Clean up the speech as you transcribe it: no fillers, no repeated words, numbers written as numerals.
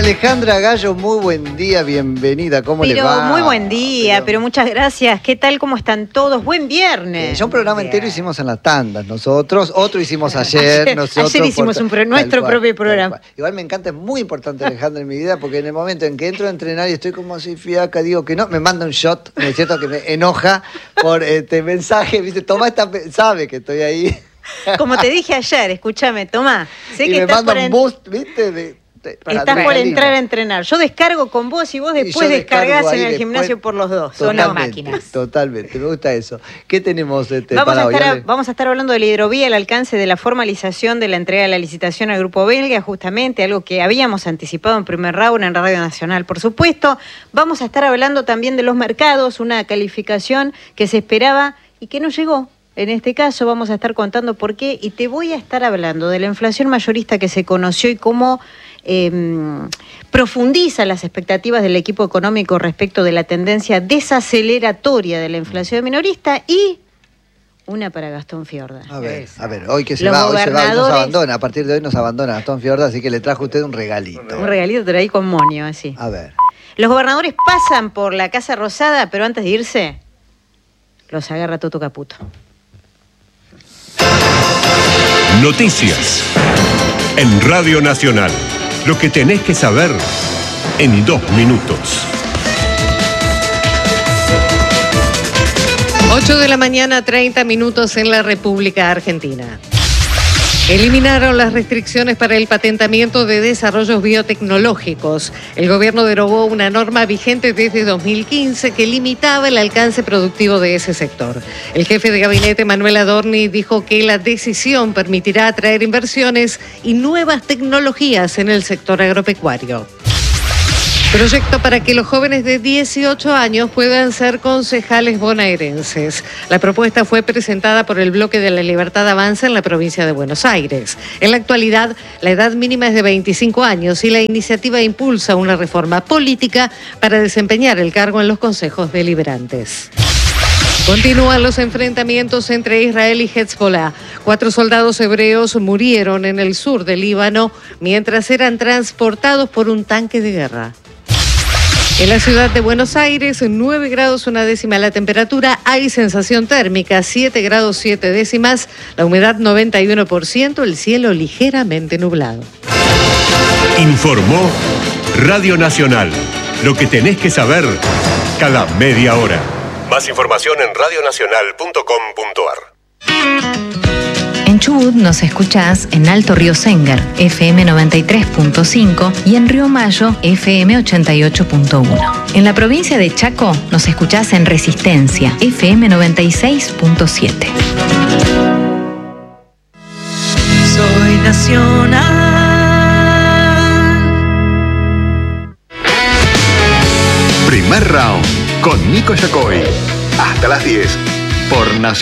Alejandra Gallo, muy buen día, bienvenida, ¿cómo le va? Muy buen día, pero muchas gracias. ¿Qué tal? ¿Cómo están todos? Buen viernes. Ya un programa entero hicimos en las tandas nosotros, otro hicimos ayer. Ayer hicimos nuestro propio programa. Igual me encanta, es muy importante, Alejandra, en mi vida, porque en el momento en que entro a entrenar y estoy como así fiaca, digo que no, me manda un shot, ¿no es cierto? Que me enoja por este mensaje, ¿viste? Tomá sabe que estoy ahí. Como te dije ayer, escúchame, Tomá. Sé y que me manda un boost, ¿viste? Estás por entrar a entrenar. Yo descargo con vos y vos después descargás en el gimnasio por los dos. Son las máquinas. Totalmente, me gusta eso. ¿Qué tenemos para hoy? Vamos a estar hablando de la hidrovía, el alcance de la formalización de la entrega de la licitación al Grupo Belga, justamente algo que habíamos anticipado en primer round en Radio Nacional, por supuesto. Vamos a estar hablando también de los mercados, una calificación que se esperaba y que no llegó. En este caso vamos a estar contando por qué y te voy a estar hablando de la inflación mayorista que se conoció y cómo profundiza las expectativas del equipo económico respecto de la tendencia desaceleratoria de la inflación minorista y una para Gastón Fiorda. A ver, hoy que se va, hoy nos abandona, a partir de hoy nos abandona Gastón Fiorda, así que le trajo usted un regalito. Un regalito traí con monio, así. A ver. Los gobernadores pasan por la Casa Rosada, pero antes de irse, los agarra Toto Caputo. Noticias en Radio Nacional. Lo que tenés que saber en 2 minutos. 8 de la mañana, 30 minutos en la República Argentina. Eliminaron las restricciones para el patentamiento de desarrollos biotecnológicos. El gobierno derogó una norma vigente desde 2015 que limitaba el alcance productivo de ese sector. El jefe de gabinete, Manuel Adorni, dijo que la decisión permitirá atraer inversiones y nuevas tecnologías en el sector agropecuario. Proyecto para que los jóvenes de 18 años puedan ser concejales bonaerenses. La propuesta fue presentada por el Bloque de la Libertad Avanza en la provincia de Buenos Aires. En la actualidad, la edad mínima es de 25 años y la iniciativa impulsa una reforma política para desempeñar el cargo en los consejos deliberantes. Continúan los enfrentamientos entre Israel y Hezbollah. 4 soldados hebreos murieron en el sur del Líbano mientras eran transportados por un tanque de guerra. En la ciudad de Buenos Aires, 9 grados 1 décima la temperatura, hay sensación térmica, 7 grados 7 décimas, la humedad 91%, el cielo ligeramente nublado. Informó Radio Nacional. Lo que tenés que saber cada media hora. Más información en radionacional.com.ar. En Chubut nos escuchás en Alto Río Sengar, FM 93.5 y en Río Mayo, FM 88.1. En la provincia de Chaco nos escuchás en Resistencia, FM 96.7. Soy nacional. Primer round con Nico Yacoy. Hasta las 10 por Nacional.